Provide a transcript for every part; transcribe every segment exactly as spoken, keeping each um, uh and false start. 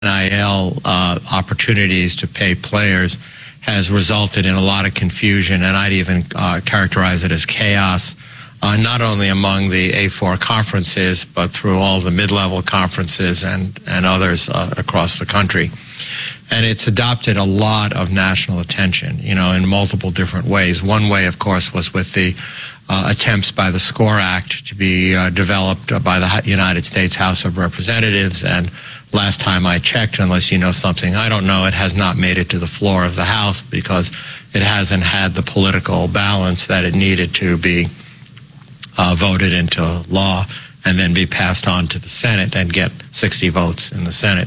N I L uh, opportunities to pay players has resulted in a lot of confusion, and I'd even uh, characterize it as chaos, uh, not only among the A four conferences, but through all the mid-level conferences and, and others uh, across the country. And it's adopted a lot of national attention, you know, in multiple different ways. One way, of course, was with the uh, attempts by the SCORE Act to be uh, developed by the United States House of Representatives. And last time I checked, unless you know something I don't know, it has not made it to the floor of the House because it hasn't had the political balance that it needed to be uh, voted into law and then be passed on to the Senate and get sixty votes in the Senate.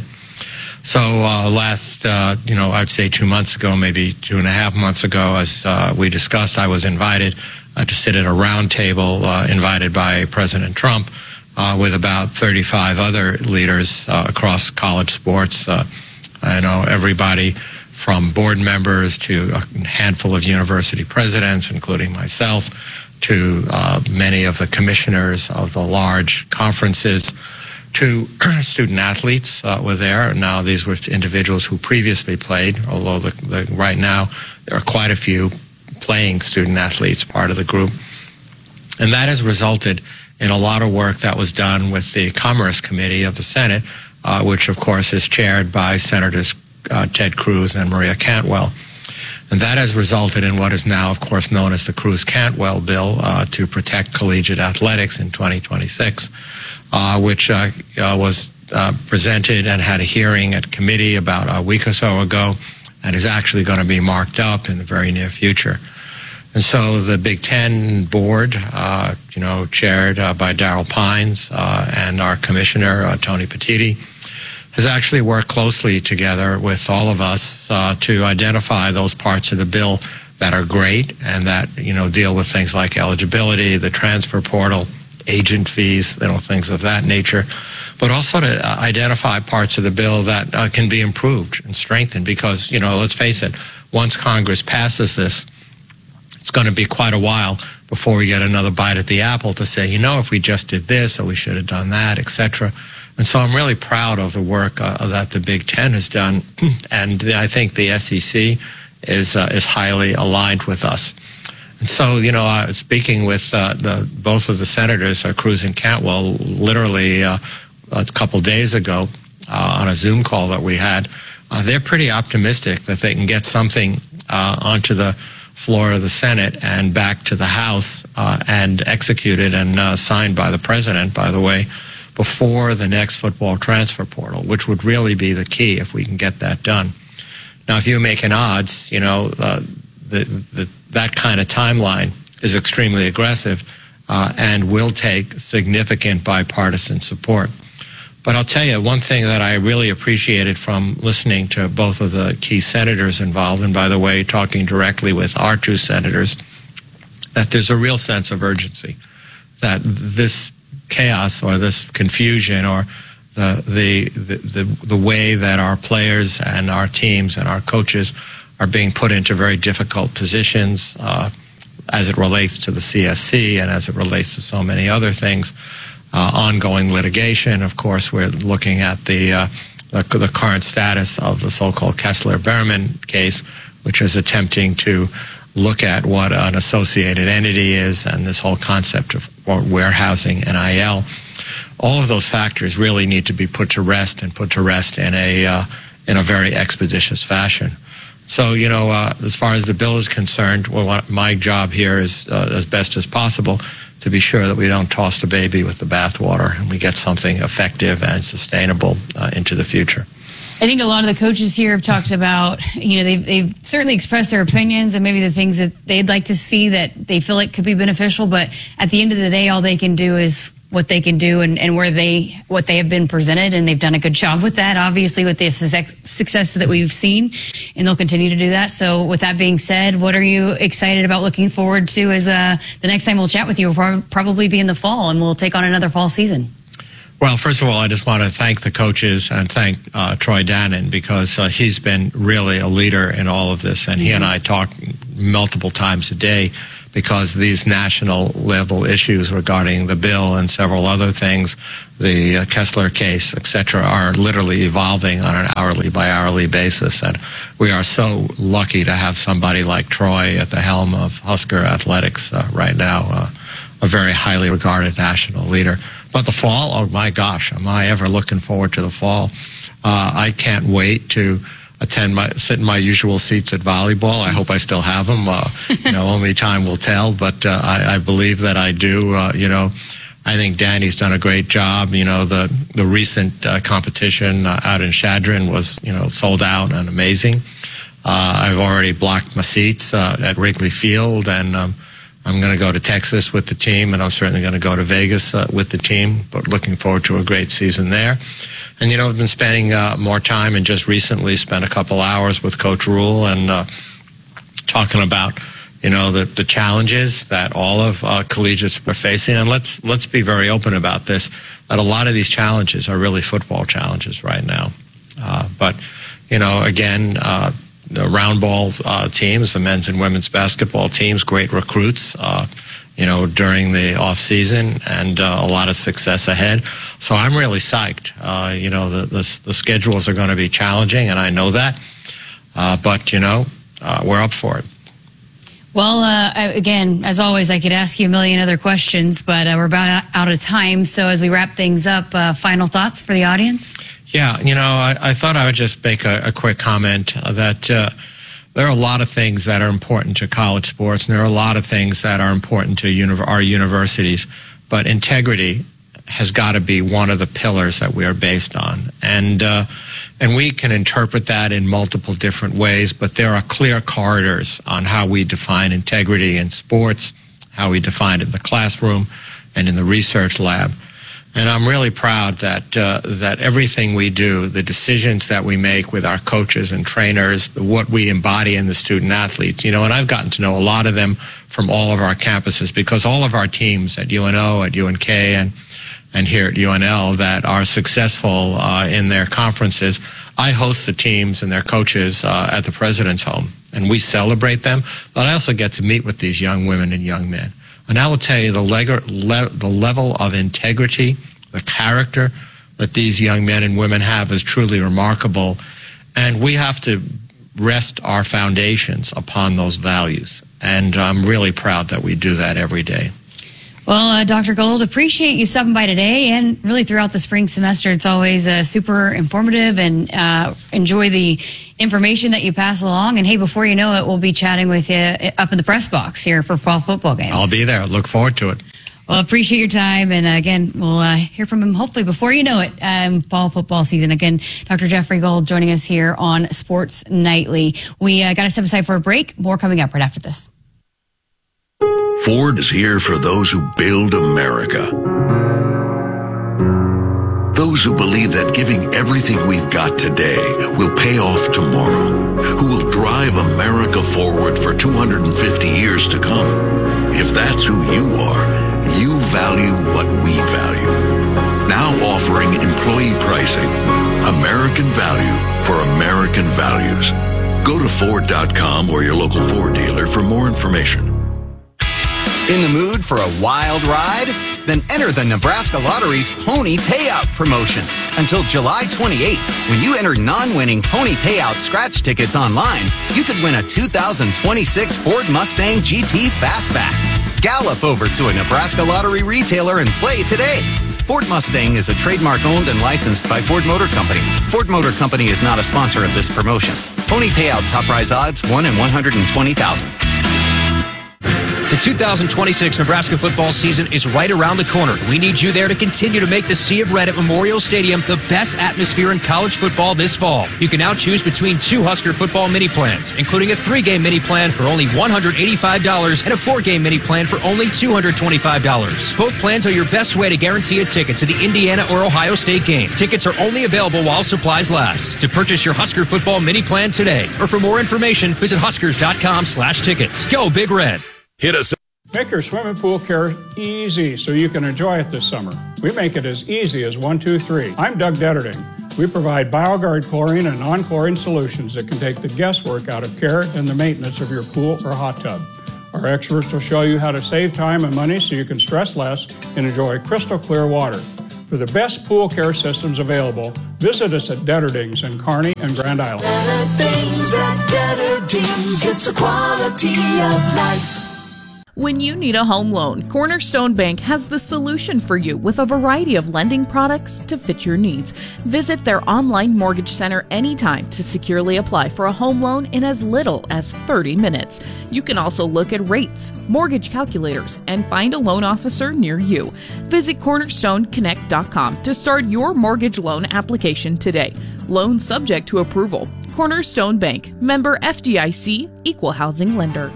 So uh, last, uh, you know, I'd say two months ago, maybe two and a half months ago, as uh, we discussed, I was invited uh, to sit at a round table uh, invited by President Trump uh, with about thirty-five other leaders uh, across college sports. Uh, I know everybody from board members to a handful of university presidents, including myself, to uh, many of the commissioners of the large conferences, to student athletes uh, were there. Now, these were individuals who previously played, although the, the, right now there are quite a few playing student athletes part of the group. And that has resulted in a lot of work that was done with the Commerce Committee of the Senate, uh, which, of course, is chaired by Senators uh, Ted Cruz and Maria Cantwell. And that has resulted in what is now, of course, known as the Cruz-Cantwell bill uh, to protect collegiate athletics in twenty twenty-six. Uh, which uh, uh, was uh, presented and had a hearing at committee about a week or so ago and is actually going to be marked up in the very near future. And so the Big Ten board, uh, you know, chaired uh, by Darrell Pines uh, and our commissioner, uh, Tony Petitti, has actually worked closely together with all of us uh, to identify those parts of the bill that are great and that, you know, deal with things like eligibility, the transfer portal, agent fees, you know, things of that nature, but also to uh, identify parts of the bill that uh, can be improved and strengthened because, you know, let's face it, once Congress passes this, it's going to be quite a while before we get another bite at the apple to say, you know, if we just did this or we should have done that, et cetera. And so I'm really proud of the work uh, that the Big Ten has done, and the, I think the S E C is uh, is highly aligned with us. And so, you know, uh, speaking with uh, the, both of the senators, uh, Cruz and Cantwell, literally uh, a couple days ago uh, on a Zoom call that we had, uh, they're pretty optimistic that they can get something uh, onto the floor of the Senate and back to the House uh, and executed and uh, signed by the president, by the way, before the next football transfer portal, which would really be the key if we can get that done. Now, if you make an odds, you know, uh, the, the that kind of timeline is extremely aggressive uh, and will take significant bipartisan support. But I'll tell you, one thing that I really appreciated from listening to both of the key senators involved, and by the way, talking directly with our two senators, that there's a real sense of urgency, that this chaos or this confusion or the the the, the, the way that our players and our teams and our coaches are being put into very difficult positions uh, as it relates to the C S C and as it relates to so many other things. Uh, ongoing litigation, of course, we're looking at the, uh, the the current status of the so-called Kessler-Berman case, which is attempting to look at what an associated entity is and this whole concept of warehousing N I L. All of those factors really need to be put to rest and put to rest in a uh, in a very expeditious fashion. So, you know, uh, as far as the bill is concerned, well, my job here is, uh, as best as possible, to be sure that we don't toss the baby with the bathwater and we get something effective and sustainable uh, into the future. I think a lot of the coaches here have talked about, you know, they've, they've certainly expressed their opinions and maybe the things that they'd like to see that they feel like could be beneficial. But at the end of the day, all they can do is what they can do and, and where they what they have been presented, and they've done a good job with that, obviously, with the success that we've seen, and they'll continue to do that. So with that being said, what are you excited about looking forward to as uh, the next time we'll chat with you will probably be in the fall, and we'll take on another fall season? Well, first of all, I just want to thank the coaches and thank uh, Troy Dannon, because uh, he's been really a leader in all of this, and mm-hmm. he and I talk multiple times a day because these national level issues regarding the bill and several other things, the uh, Kessler case, et cetera, are literally evolving on an hourly by hourly basis. And we are so lucky to have somebody like Troy at the helm of Husker Athletics uh, right now, uh, a very highly regarded national leader. But the fall, oh my gosh, am I ever looking forward to the fall. Uh, I can't wait to attend my, sit in my usual seats at volleyball. I hope I still have them. Uh, you know, only time will tell, but uh, I, I believe that I do. Uh, you know, I think Danny's done a great job. You know, the, the recent uh, competition uh, out in Chadron was, you know, sold out and amazing. Uh, I've already blocked my seats uh, at Wrigley Field, and um, I'm going to go to Texas with the team, and I'm certainly going to go to Vegas uh, with the team, but looking forward to a great season there. And, you know, I've been spending uh, more time and just recently spent a couple hours with Coach Rule and uh, talking about, you know, the, the challenges that all of uh, collegiates are facing. And let's let's be very open about this, that a lot of these challenges are really football challenges right now. Uh, but, you know, again, uh, the round ball uh, teams, the men's and women's basketball teams, great recruits, uh, you know, during the off season, and uh, a lot of success ahead. So I'm really psyched. Uh, you know, the, the the schedules are going to be challenging, and I know that. Uh, but you know, uh, we're up for it. Well, uh, I, again, as always, I could ask you a million other questions, but uh, we're about out of time. So as we wrap things up, uh, final thoughts for the audience? Yeah, you know, I, I thought I would just make a, a quick comment that uh, there are a lot of things that are important to college sports, and there are a lot of things that are important to uni- our universities. But integrity has got to be one of the pillars that we are based on. And uh, and we can interpret that in multiple different ways, but there are clear corridors on how we define integrity in sports, how we define it in the classroom and in the research lab. And I'm really proud that uh, that everything we do, the decisions that we make with our coaches and trainers, the, what we embody in the student athletes, you know, and I've gotten to know a lot of them from all of our campuses, because all of our teams at U N O, at U N K, and and here at U N L that are successful uh, in their conferences, I host the teams and their coaches uh, at the President's Home, and we celebrate them. But I also get to meet with these young women and young men. And I will tell you, the, leg- le- the level of integrity, the character that these young men and women have is truly remarkable. And we have to rest our foundations upon those values. And I'm really proud that we do that every day. Well, uh, Doctor Gold, appreciate you stopping by today and really throughout the spring semester. It's always uh, super informative, and uh, enjoy the information that you pass along. And hey, before you know it, we'll be chatting with you up in the press box here for fall football games. I'll be there. Look forward to it. Well, appreciate your time. And uh, again, we'll uh, hear from him hopefully before you know it, um, fall football season. Again, Doctor Jeffrey Gold joining us here on Sports Nightly. We uh, got to step aside for a break. More coming up right after this. Ford is here for those who build America. Those who believe that giving everything we've got today will pay off tomorrow. Who will drive America forward for two hundred fifty years to come. If that's who you are, you value what we value. Now offering employee pricing. American value for American values. Go to Ford dot com or your local Ford dealer for more information. In the mood for a wild ride? Then enter the Nebraska Lottery's Pony Payout promotion. Until July twenty-eighth, when you enter non-winning Pony Payout scratch tickets online, you could win a two thousand twenty-six Ford Mustang G T Fastback. Gallop over to a Nebraska Lottery retailer and play today. Ford Mustang is a trademark owned and licensed by Ford Motor Company. Ford Motor Company is not a sponsor of this promotion. Pony Payout top prize odds one in one hundred twenty thousand. The two thousand twenty-six Nebraska football season is right around the corner. We need you there to continue to make the Sea of Red at Memorial Stadium the best atmosphere in college football this fall. You can now choose between two Husker football mini plans, including a three-game mini plan for only one hundred eighty-five dollars and a four-game mini plan for only two hundred twenty-five dollars. Both plans are your best way to guarantee a ticket to the Indiana or Ohio State game. Tickets are only available while supplies last. To purchase your Husker football mini plan today, or for more information, visit huskers dot com slash tickets. Go Big Red. Hit us. Make your swimming pool care easy so you can enjoy it this summer. We make it as easy as one, two, three. I'm Doug Detterding. We provide BioGuard chlorine and non-chlorine solutions that can take the guesswork out of care and the maintenance of your pool or hot tub. Our experts will show you how to save time and money so you can stress less and enjoy crystal clear water. For the best pool care systems available, visit us at Detterdings in Kearney and Grand Island. Better things at Detterdings. It's the quality of life. When you need a home loan, Cornerstone Bank has the solution for you with a variety of lending products to fit your needs. Visit their online mortgage center anytime to securely apply for a home loan in as little as thirty minutes. You can also look at rates, mortgage calculators, and find a loan officer near you. Visit cornerstone connect dot com to start your mortgage loan application today. Loan subject to approval. Cornerstone Bank, member F D I C, equal housing lender.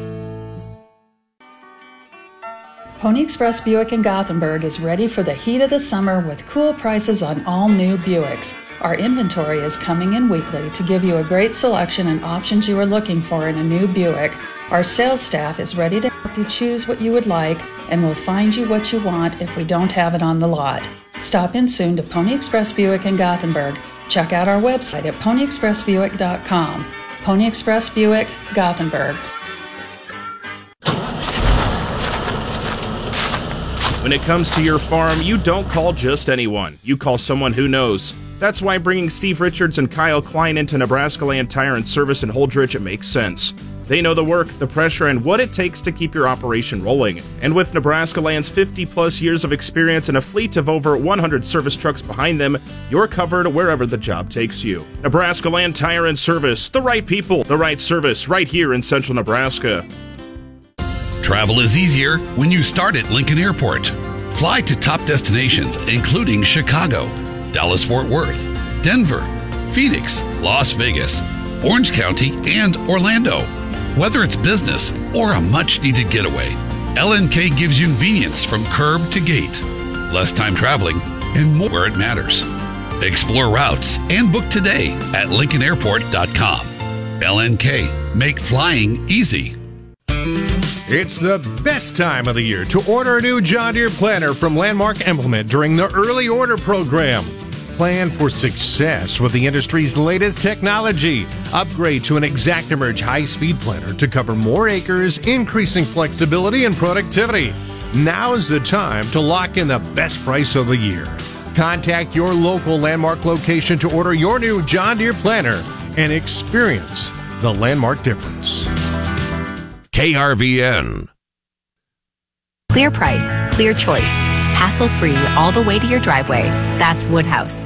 Pony Express Buick in Gothenburg is ready for the heat of the summer with cool prices on all new Buicks. Our inventory is coming in weekly to give you a great selection and options you are looking for in a new Buick. Our sales staff is ready to help you choose what you would like and will find you what you want if we don't have it on the lot. Stop in soon to Pony Express Buick in Gothenburg. Check out our website at pony express buick dot com. Pony Express Buick, Gothenburg. When it comes to your farm, you don't call just anyone. You call someone who knows. That's why bringing Steve Richards and Kyle Klein into Nebraska Land Tire and Service in Holdrege makes sense. They know the work, the pressure, and what it takes to keep your operation rolling. And with Nebraska Land's fifty-plus years of experience and a fleet of over one hundred service trucks behind them, you're covered wherever the job takes you. Nebraska Land Tire and Service, the right people, the right service, right here in central Nebraska. Travel is easier when you start at Lincoln Airport. Fly to top destinations, including Chicago, Dallas-Fort Worth, Denver, Phoenix, Las Vegas, Orange County, and Orlando. Whether it's business or a much-needed getaway, L N K gives you convenience from curb to gate, less time traveling, and more where it matters. Explore routes and book today at lincoln airport dot com. L N K, make flying easy. It's the best time of the year to order a new John Deere planter from Landmark Implement during the early order program. Plan for success with the industry's latest technology. Upgrade to an ExactEmerge high-speed planter to cover more acres, increasing flexibility and productivity. Now is the time to lock in the best price of the year. Contact your local Landmark location to order your new John Deere planter and experience the Landmark difference. K R V N. Clear price, clear choice, hassle-free all the way to your driveway. That's Woodhouse.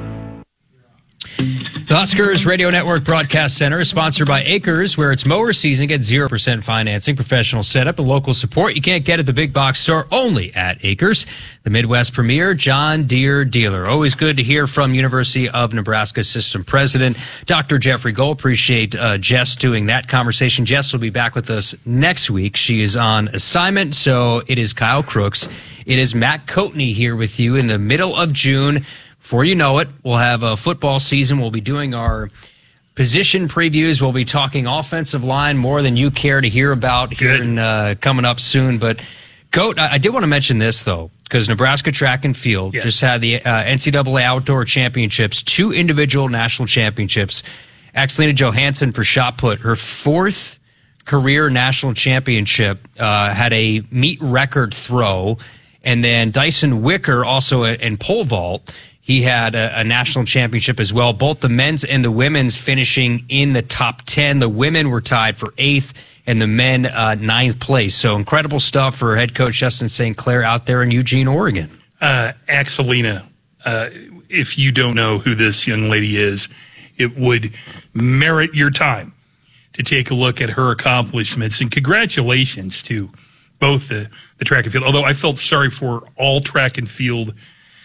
The Huskers Radio Network Broadcast Center is sponsored by Acres, where it's mower season. Get zero percent financing, professional setup, and local support you can't get at the big box store, only at Acres. The Midwest premier John Deere dealer. Always good to hear from University of Nebraska System President Doctor Jeffrey Gold. Appreciate uh, Jess doing that conversation. Jess will be back with us next week. She is on assignment, so it is Kyle Crooks. It is Matt Coatney here with you in the middle of June. Before you know it, we'll have a football season. We'll be doing our position previews. We'll be talking offensive line more than you care to hear about here in, uh, coming up soon. But, Coat, I, I did want to mention this, though, because Nebraska Track and Field yes. just had the uh, N C double A Outdoor Championships, two individual national championships. Axelina Johansson for shot put, her fourth career national championship, uh, had a meet record throw. And then Dyson Wicker, also in pole vault, he had a, a national championship as well. Both the men's and the women's finishing in the top ten. The women were tied for eighth and the men uh, ninth place. So incredible stuff for head coach Justin Saint Clair out there in Eugene, Oregon. Uh, Axelina, uh, if you don't know who this young lady is, it would merit your time to take a look at her accomplishments. And congratulations to both the, the track and field. Although I felt sorry for all track and field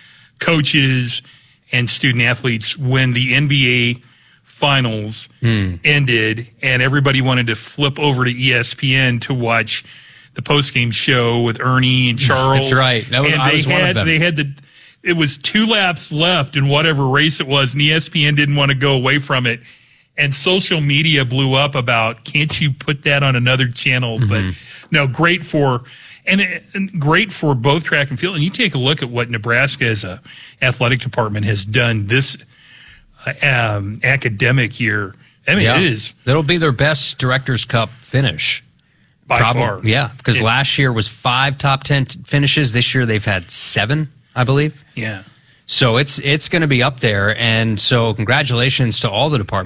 coaches and student athletes when the N B A finals mm. ended and everybody wanted to flip over to E S P N to watch the postgame show with Ernie and Charles. That's right. That was, and I they was had, one of them. They had the, it was two laps left in whatever race it was, and E S P N didn't want to go away from it. And social media blew up about, can't you put that on another channel? Mm-hmm. But no, great for... And, and great for both track and field. And you take a look at what Nebraska as a athletic department has done this uh, um, academic year. I mean, yeah. it is. That'll be their best Director's Cup finish. by Probably, far. Yeah, because It- last year was five top ten t- finishes. This year they've had seven, I believe. Yeah. So it's it's going to be up there. And so congratulations to all the departments.